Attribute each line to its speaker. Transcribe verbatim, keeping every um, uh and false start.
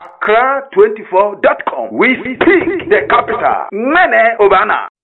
Speaker 1: Accra twenty-four dot com. We speak the capital. Mene Obana.